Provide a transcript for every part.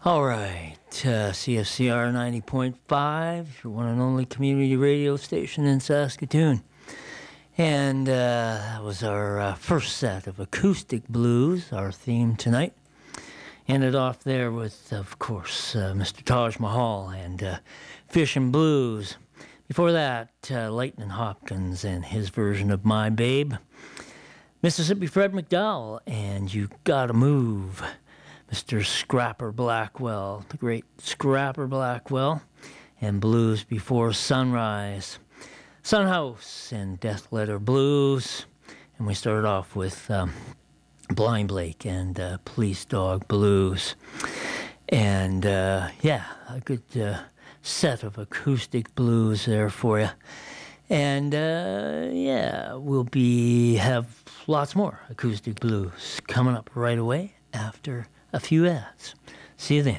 All right, CFCR 90.5, your one and only community radio station in Saskatoon. And that was our first set of acoustic blues, our theme tonight. Ended off there with, of course, Mr. Taj Mahal and Fishin' Blues. Before that, Lightnin' Hopkins and his version of My Babe. Mississippi Fred McDowell and You Gotta Move. Mr. Scrapper Blackwell, the great Scrapper Blackwell, and Blues Before Sunrise. Sunhouse and Death Letter Blues. And we started off with Blind Blake and Police Dog Blues. And yeah, a good set of acoustic blues there for you. And yeah, we'll have lots more acoustic blues coming up right away after a few ads. See you then.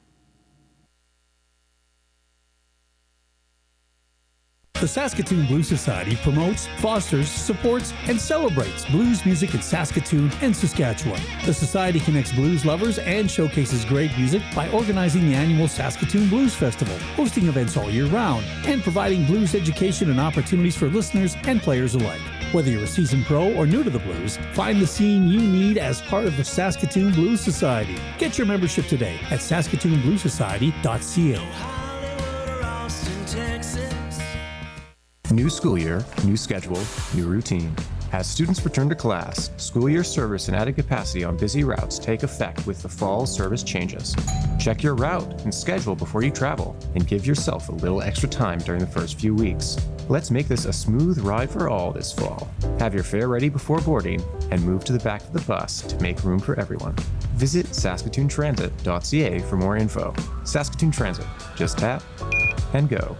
The Saskatoon Blues Society promotes, fosters, supports, and celebrates blues music in Saskatoon and Saskatchewan. The Society connects blues lovers and showcases great music by organizing the annual Saskatoon Blues Festival, hosting events all year round, and providing blues education and opportunities for listeners and players alike. Whether you're a seasoned pro or new to the blues, find the scene you need as part of the Saskatoon Blues Society. Get your membership today at saskatoonbluessociety.ca. New school year, new schedule, new routine. As students return to class, school year service and added capacity on busy routes take effect with the fall service changes. Check your route and schedule before you travel, and give yourself a little extra time during the first few weeks. Let's make this a smooth ride for all this fall. Have your fare ready before boarding, and move to the back of the bus to make room for everyone. Visit saskatoontransit.ca for more info. Saskatoon Transit. Just tap and go.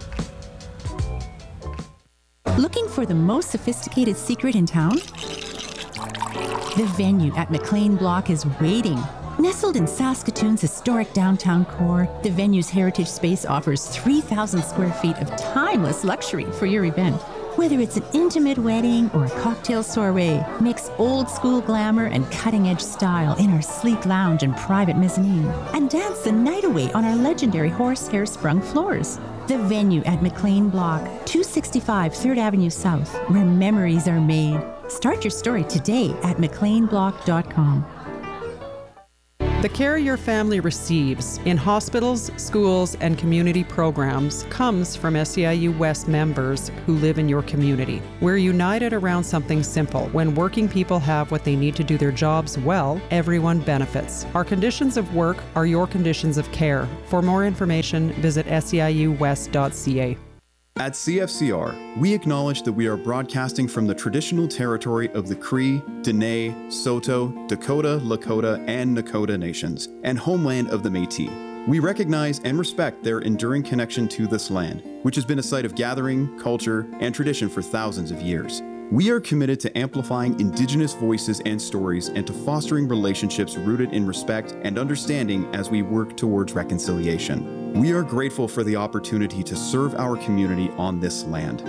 Looking for the most sophisticated secret in town? The venue at McLean Block is waiting. Nestled in Saskatoon's historic downtown core, the venue's heritage space offers 3,000 square feet of timeless luxury for your event. Whether it's an intimate wedding or a cocktail soiree, mix old school glamour and cutting-edge style in our sleek lounge and private mezzanine, and dance the night away on our legendary horsehair sprung floors. The venue at McLean Block, 265 3rd Avenue South, where memories are made. Start your story today at mcleanblock.com. The care your family receives in hospitals, schools, and community programs comes from SEIU West members who live in your community. We're united around something simple. When working people have what they need to do their jobs well, everyone benefits. Our conditions of work are your conditions of care. For more information, visit seiuwest.ca. At CFCR, we acknowledge that we are broadcasting from the traditional territory of the Cree, Dene, Saulteaux, Dakota, Lakota, and Nakota nations, and homeland of the Métis. We recognize and respect their enduring connection to this land, which has been a site of gathering, culture, and tradition for thousands of years. We are committed to amplifying Indigenous voices and stories and to fostering relationships rooted in respect and understanding as we work towards reconciliation. We are grateful for the opportunity to serve our community on this land.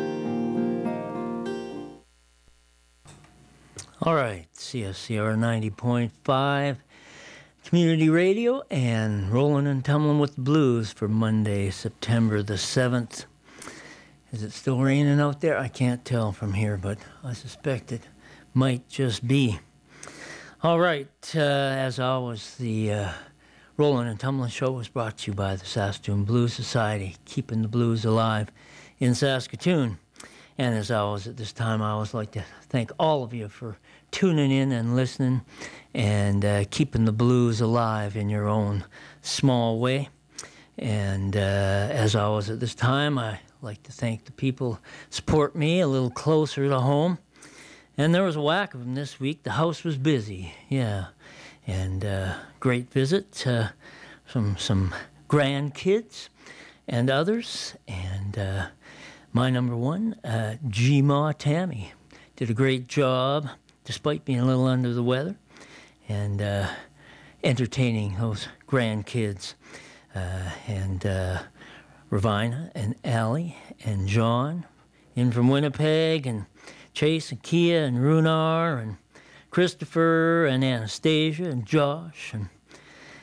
All right, CFCR 90.5, Community Radio, and Rolling and Tumbling with the Blues for Monday, September the 7th. Is it still raining out there? I can't tell from here, but I suspect it might just be. All right, as always, the Rollin' and Tumblin' Show was brought to you by the Saskatoon Blues Society, keeping the blues alive in Saskatoon. And as always, at this time, I always like to thank all of you for tuning in and listening and keeping the blues alive in your own small way. And as always, at this time, I like to thank the people support me a little closer to home. And there was a whack of them this week. The house was busy, yeah. And great visit, some grandkids and others. And my number one, G-Ma Tammy, did a great job, despite being a little under the weather, and entertaining those grandkids. And Ravina and Allie and John in from Winnipeg, and Chase and Kia and Runar and Christopher and Anastasia and Josh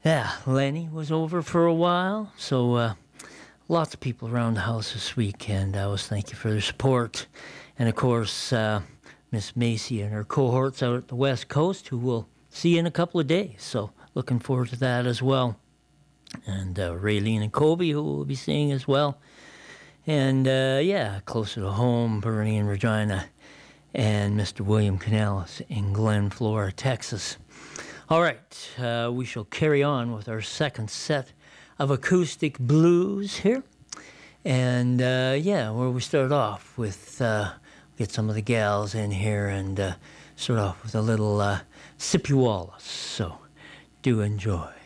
Yeah, Lenny was over for a while, so lots of people around the house this weekend. I was thank you for their support. And of course, Miss Macy and her cohorts out at the West Coast, who we'll see in a couple of days. So looking forward to that as well. And Raylene and Kobe, who we'll be seeing as well. And closer to home, Bernie and Regina, and Mr. William Canales in Glen Flora, Texas. All right, we shall carry on with our second set of acoustic blues here. And where we start off with, get some of the gals in here and start off with a little Sippy Wallace. So do enjoy.